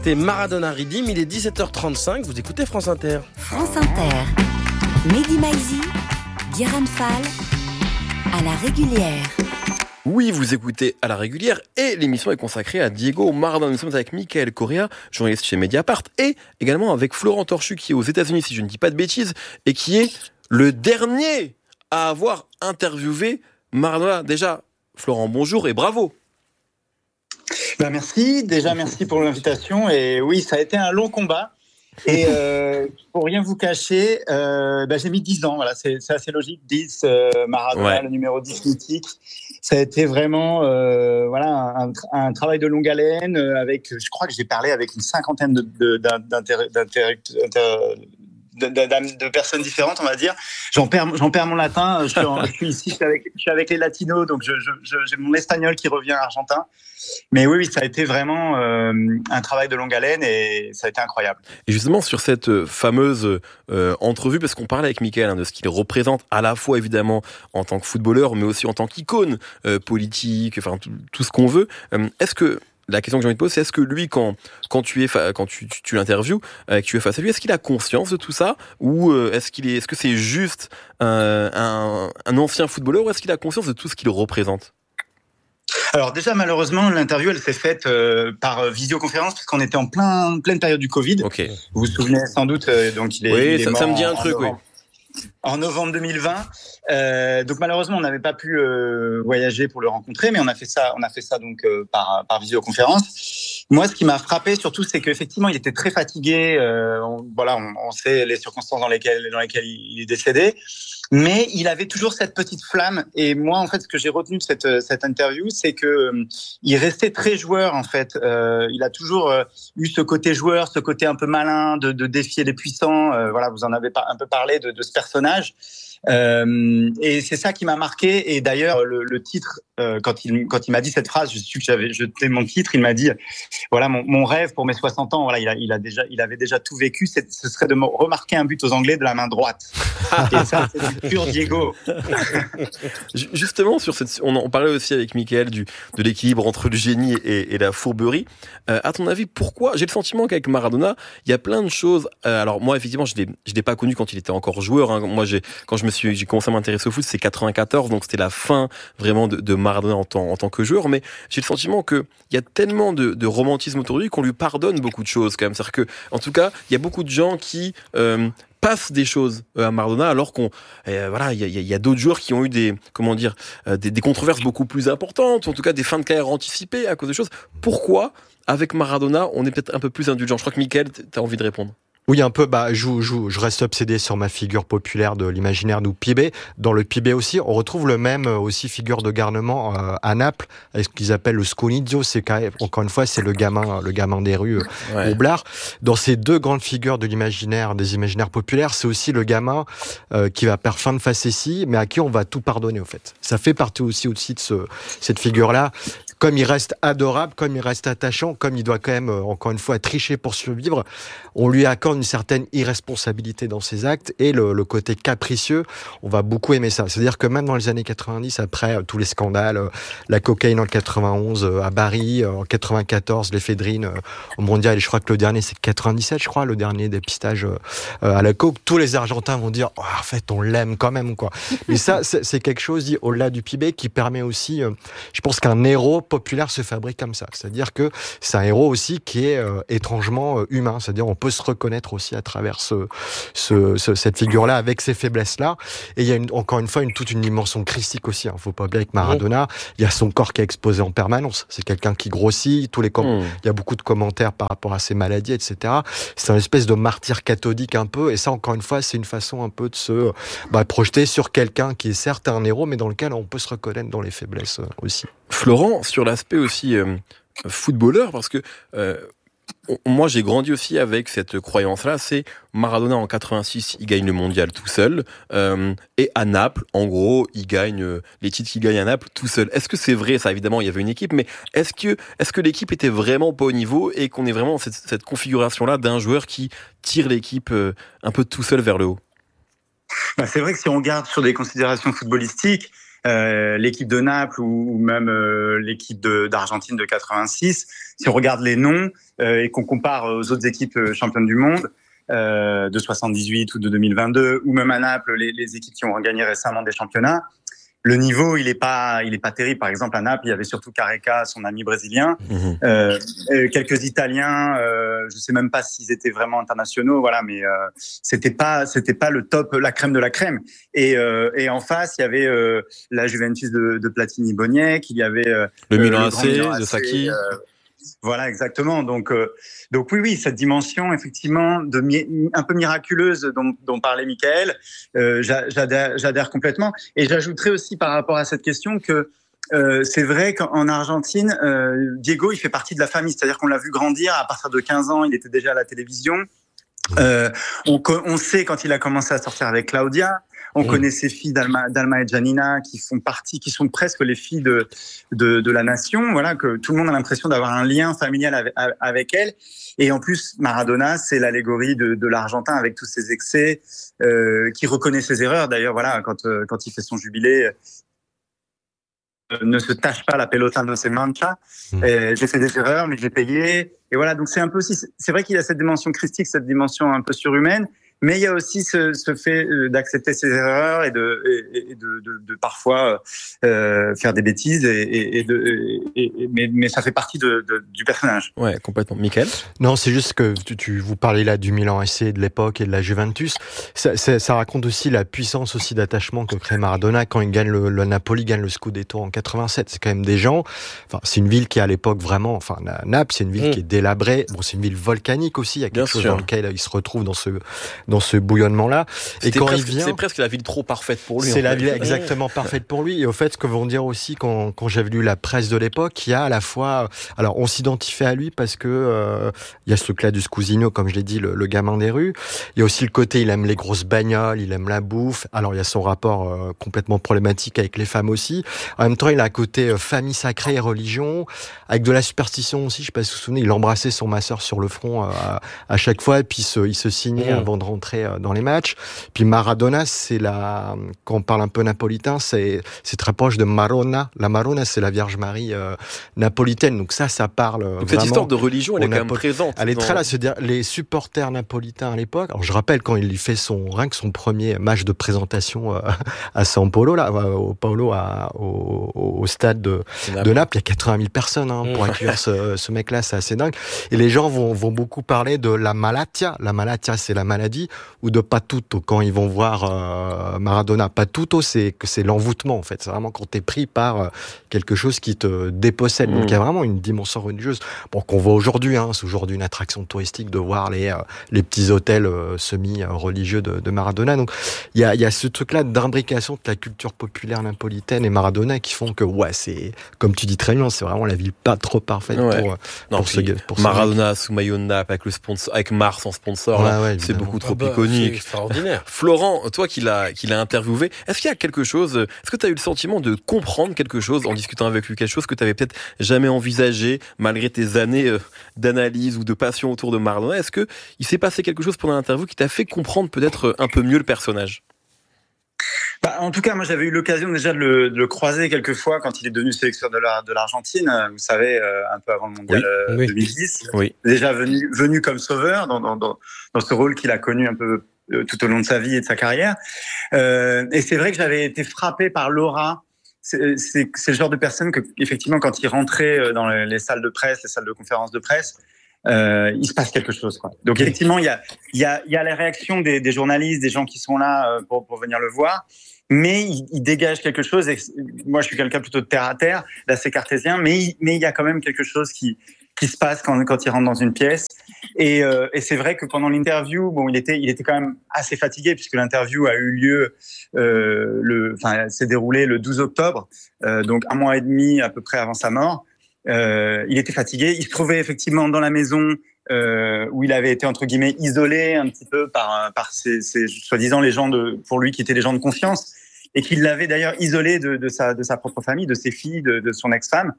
C'est Maradona Redeem, il est 17h35, vous écoutez France Inter. France Inter, Mehdi Maizi, Guérin Fall, à la régulière. Oui, vous écoutez à la régulière et l'émission est consacrée à Diego Maradona. Nous sommes avec Mickaël Correa, journaliste chez Mediapart, et également avec Florent Torchu qui est aux États-Unis, si je ne dis pas de bêtises, et qui est le dernier à avoir interviewé Maradona. Déjà, Florent, bonjour et bravo. Merci, déjà merci pour l'invitation. Et oui, ça a été un long combat. Et pour rien vous cacher, j'ai mis 10 ans. Voilà, c'est assez logique. 10, Maradona, ouais. Le numéro 10 mythique. Ça a été vraiment un travail de longue haleine. Je crois que j'ai parlé avec une cinquantaine de personnes différentes, on va dire. J'en perds mon latin. Je suis ici, je suis avec les latinos, donc j'ai mon espagnol qui revient argentin. Mais oui, ça a été vraiment un travail de longue haleine et ça a été incroyable. Et justement, sur cette fameuse entrevue, parce qu'on parlait avec Mickaël de ce qu'il représente à la fois évidemment en tant que footballeur, mais aussi en tant qu'icône politique, enfin tout ce qu'on veut. La question que j'ai envie de poser, c'est est-ce que lui, quand tu l'interviews, que tu es face à lui, est-ce qu'il a conscience de tout ça, ou est-ce que c'est juste un ancien footballeur, ou est-ce qu'il a conscience de tout ce qu'il représente ? Alors déjà, malheureusement, l'interview, elle s'est faite par visioconférence, parce qu'on était en pleine période du Covid. Okay. Vous vous souvenez sans doute, donc il est mort. Ça me dit un truc, oui. En novembre 2020, donc malheureusement on n'avait pas pu voyager pour le rencontrer, mais on a fait ça donc par visioconférence. Moi, ce qui m'a frappé surtout, c'est qu'effectivement il était très fatigué. On sait les circonstances dans lesquelles il est décédé, mais il avait toujours cette petite flamme. Et moi, en fait, ce que j'ai retenu de cette interview, c'est que il restait très joueur. En fait, il a toujours eu ce côté joueur, ce côté un peu malin de défier les puissants. Vous en avez un peu parlé de ce personnage. Et c'est ça qui m'a marqué. Et d'ailleurs, le titre, quand il m'a dit cette phrase, je suis que j'avais jeté mon titre. Il m'a dit, voilà, mon rêve pour mes 60 ans. Voilà, il avait déjà tout vécu. Ce serait de me remarquer un but aux Anglais de la main droite. Et ça, c'est du pur Diego. Justement, on parlait aussi avec Mickaël de l'équilibre entre le génie et la fourberie. À ton avis, pourquoi? J'ai le sentiment qu'avec Maradona, il y a plein de choses. Alors moi, effectivement, je l'ai pas connu quand il était encore joueur. Moi, quand j'ai commencé à m'intéresser au foot, c'est 94, donc c'était la fin vraiment de Maradona en tant que joueur. Mais j'ai le sentiment que il y a tellement de romantisme autour de lui qu'on lui pardonne beaucoup de choses quand même. C'est-à-dire que, en tout cas, il y a beaucoup de gens qui passe des choses à Maradona, alors il y a d'autres joueurs qui ont eu des controverses beaucoup plus importantes, en tout cas des fins de carrière anticipées à cause de choses. Pourquoi, avec Maradona, on est peut-être un peu plus indulgent? Je crois que Mickaël, t'as envie de répondre. Oui, un peu. Je reste obsédé sur ma figure populaire de l'imaginaire du Pibé. Dans le Pibé aussi, on retrouve le même aussi figure de garnement à Naples, avec ce qu'ils appellent le sconizio. C'est encore une fois, c'est le gamin des rues au blard. Dans ces deux grandes figures de l'imaginaire, des imaginaires populaires, c'est aussi le gamin qui va faire fin de facétie, mais à qui on va tout pardonner au fait. Ça fait partie aussi de cette figure-là. Comme il reste adorable, comme il reste attachant, comme il doit quand même, encore une fois, tricher pour survivre, on lui accorde une certaine irresponsabilité dans ses actes et le côté capricieux, on va beaucoup aimer ça. C'est-à-dire que même dans les années 90, après tous les scandales, la cocaïne en 91 à Bari, en 94, l'éphédrine au mondial, et je crois que le dernier c'est 97, le dernier dépistage à la coke, tous les Argentins vont dire oh, en fait on l'aime quand même quoi. Mais ça c'est quelque chose dit au-delà du Pibé qui permet aussi, je pense qu'un héros populaire se fabrique comme ça. C'est-à-dire que c'est un héros aussi qui est étrangement humain. C'est-à-dire on peut se reconnaître aussi à travers cette figure-là avec ces faiblesses-là. Et il y a encore une fois toute une dimension christique aussi. Faut pas oublier avec Maradona, il y a son corps qui est exposé en permanence. C'est quelqu'un qui grossit. Il y a beaucoup de commentaires par rapport à ses maladies, etc. C'est une espèce de martyr cathodique un peu. Et ça, encore une fois, c'est une façon un peu de se projeter sur quelqu'un qui est certes un héros, mais dans lequel on peut se reconnaître dans les faiblesses aussi. Florent, sur l'aspect aussi footballeur, parce que moi j'ai grandi aussi avec cette croyance-là, c'est Maradona en 86, il gagne le mondial tout seul, et à Naples, en gros, il gagne les titres qu'il gagne à Naples tout seul. Est-ce que c'est vrai ça? Évidemment, il y avait une équipe, mais est-ce que l'équipe était vraiment pas au niveau et qu'on est vraiment dans cette configuration-là d'un joueur qui tire l'équipe un peu tout seul vers le haut? C'est vrai que si on regarde sur des considérations footballistiques, l'équipe de Naples ou même l'équipe d'Argentine de 86, si on regarde les noms et qu'on compare aux autres équipes championnes du monde de 78 ou de 2022, ou même à Naples, les équipes qui ont gagné récemment des championnats, le niveau, il est pas terrible. Par exemple, à Naples, il y avait surtout Careca, son ami brésilien, quelques Italiens. Je sais même pas s'ils étaient vraiment internationaux, voilà, mais c'était pas le top, la crème de la crème. Et en face, il y avait la Juventus de Platini Boniek, il y avait le Milan AC de Sacchi. Voilà, exactement. Donc oui, cette dimension effectivement un peu miraculeuse dont parlait Michael, j'adhère complètement. Et j'ajouterais aussi par rapport à cette question que c'est vrai qu'en Argentine, Diego, il fait partie de la famille, c'est-à-dire qu'on l'a vu grandir à partir de 15 ans, il était déjà à la télévision. On sait quand il a commencé à sortir avec Claudia. On connaît ces filles d'Alma et Janina qui sont presque les filles de la nation. Voilà, que tout le monde a l'impression d'avoir un lien familial avec elles. Et en plus, Maradona, c'est l'allégorie de l'Argentin avec tous ses excès, qui reconnaît ses erreurs. D'ailleurs, voilà, quand il fait son jubilé, ne se tâche pas la pelota no se mancha. J'ai fait des erreurs, mais j'ai payé. Et voilà, donc c'est un peu aussi, c'est vrai qu'il y a cette dimension christique, cette dimension un peu surhumaine. Mais il y a aussi ce fait d'accepter ses erreurs et de parfois faire des bêtises mais ça fait partie du personnage. Ouais, complètement. Michael ? Non, c'est juste que vous parlez là du Milan AC de l'époque et de la Juventus. Ça raconte aussi la puissance aussi d'attachement que crée Maradona quand il gagne le Napoli gagne le Scudetto en 87. C'est quand même des gens. Enfin, c'est une ville qui à l'époque vraiment. Enfin, Naples, c'est une ville qui est délabrée. Bon, c'est une ville volcanique aussi. Il y a quelque chose dans lequel il se retrouve dans ce bouillonnement-là. Et quand il vient, c'est presque la ville trop parfaite pour lui. C'est la ville exactement parfaite pour lui. Et au fait, ce que vont dire aussi quand j'avais lu la presse de l'époque, il y a à la fois, alors on s'identifiait à lui parce que il y a ce truc-là du Scusinho, comme je l'ai dit, le gamin des rues. Il y a aussi le côté, il aime les grosses bagnoles, il aime la bouffe. Alors il y a son rapport complètement problématique avec les femmes aussi. En même temps, il a un côté famille sacrée et religion, avec de la superstition aussi. Je sais pas si vous vous souvenez, il embrassait son masseur sur le front à chaque fois, et puis il se signait avant de rentrer dans les matchs. Puis Maradona, quand on parle un peu napolitain, c'est très proche de Marona. La Marona, c'est la Vierge Marie napolitaine. Donc ça parle donc vraiment. Cette histoire de religion, elle est quand même présente. Elle est très là. C'est-à-dire les supporters napolitains à l'époque. Alors je rappelle quand il fait son premier match de présentation à São Paulo, là, au stade de Naples, il y a 80 000 personnes pour accueillir ce mec-là. C'est assez dingue. Et les gens vont beaucoup parler de la malatia. La malatia, c'est la maladie, ou de Patuto quand ils vont voir Maradona. Patuto, c'est l'envoûtement en fait. C'est vraiment quand t'es pris par quelque chose qui te dépossède. Donc il y a vraiment une dimension religieuse. Bon, qu'on voit aujourd'hui. C'est aujourd'hui une attraction touristique de voir les petits hôtels semi-religieux de Maradona. Donc il y a ce truc-là d'imbrication de la culture populaire napolitaine et Maradona qui font que c'est comme tu dis très bien, c'est vraiment la ville pas trop parfaite pour Maradona sous maillot de Naples avec le sponsor, avec Mars en sponsor. C'est beaucoup trop iconique. C'est extraordinaire. Florent, toi qui l'as interviewé, est-ce qu'il y a quelque chose, est-ce que tu as eu le sentiment de comprendre quelque chose en discutant avec lui, quelque chose que tu avais peut-être jamais envisagé malgré tes années d'analyse ou de passion autour de Maradona? Est-ce que il s'est passé quelque chose pendant l'interview qui t'a fait comprendre peut-être un peu mieux le personnage? En tout cas, moi, j'avais eu l'occasion déjà de le croiser quelques fois quand il est devenu sélectionneur de l'Argentine. Vous savez, un peu avant le mondial 2010. Oui. Déjà venu comme sauveur dans ce rôle qu'il a connu un peu tout au long de sa vie et de sa carrière. Et c'est vrai que j'avais été frappé par l'aura. C'est le genre de personne que, effectivement, quand il rentrait dans les salles de presse, les salles de conférences de presse, il se passe quelque chose, quoi. Donc effectivement, il y a les réactions des journalistes, des gens qui sont là pour venir le voir, mais il dégage quelque chose. Et moi, je suis quelqu'un plutôt de terre à terre, d'assez cartésien, mais il y a quand même quelque chose qui se passe quand il rentre dans une pièce. Et c'est vrai que pendant l'interview, il était quand même assez fatigué puisque l'interview a eu lieu, s'est déroulée le 12 octobre, donc un mois et demi à peu près avant sa mort. Il était fatigué. Il se trouvait effectivement dans la maison où il avait été entre guillemets isolé un petit peu par ses soi-disant les gens pour lui qui étaient les gens de confiance, et qu'il l'avait d'ailleurs isolé de sa propre famille, de ses filles, de son ex-femme.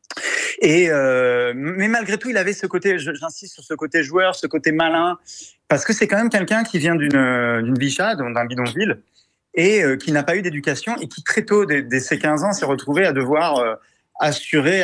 Mais malgré tout, il avait ce côté, j'insiste sur ce côté joueur, ce côté malin, parce que c'est quand même quelqu'un qui vient d'une vichy, d'un bidonville. et qui n'a pas eu d'éducation et qui très tôt, dès ses 15 ans, s'est retrouvé à devoir assumer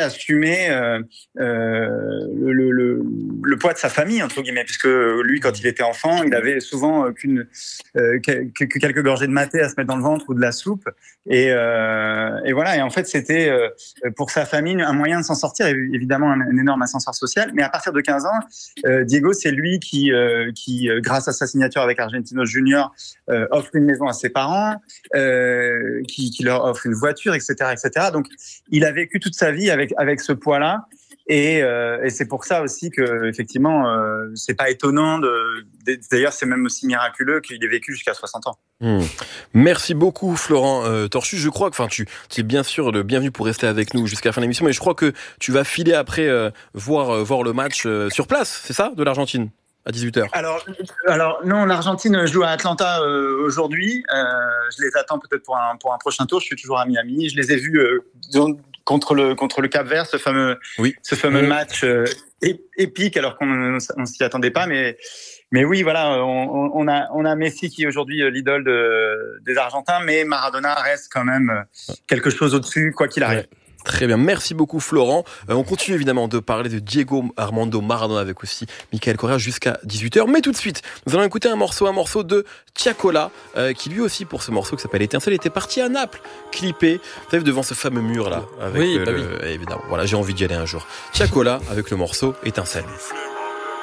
le poids de sa famille, entre guillemets, puisque lui, quand il était enfant, il avait souvent que quelques gorgées de maté à se mettre dans le ventre ou de la soupe, et voilà. Et en fait, c'était pour sa famille un moyen de s'en sortir, évidemment un énorme ascenseur social. Mais à partir de 15 ans, Diego, c'est lui qui grâce à sa signature avec Argentinos Junior, offre une maison à ses parents, qui leur offre une voiture, etc., etc. Donc, il a vécu toute sa vie avec ce poids-là, et c'est pour ça aussi que effectivement c'est pas étonnant d'ailleurs c'est même aussi miraculeux qu'il ait vécu jusqu'à 60 ans. Merci beaucoup Florent Torchu. Je crois que tu es bien sûr le bienvenu pour rester avec nous jusqu'à la fin de l'émission, mais je crois que tu vas filer après voir le match sur place, c'est ça, de l'Argentine à 18h. Alors non, l'Argentine joue à Atlanta aujourd'hui. Je les attends peut-être pour un prochain tour. Je suis toujours à Miami. Je les ai vus contre le Cap-Vert, ce fameux match épique, alors qu'on s'y attendait pas. Mais oui, voilà, on a Messi qui est aujourd'hui l'idole des Argentins, mais Maradona reste quand même quelque chose au-dessus, quoi qu'il arrive. Ouais. Très bien, merci beaucoup Florent. On continue évidemment de parler de Diego Armando Maradona avec aussi Michael Correa jusqu'à 18h. Mais tout de suite, nous allons écouter un morceau de Tiakola, qui lui aussi pour ce morceau qui s'appelle Étincelle était parti à Naples, clippé, vous savez, devant ce fameux mur là. Avec oui, évidemment. Voilà, j'ai envie d'y aller un jour. Tiakola avec le morceau Étincelle.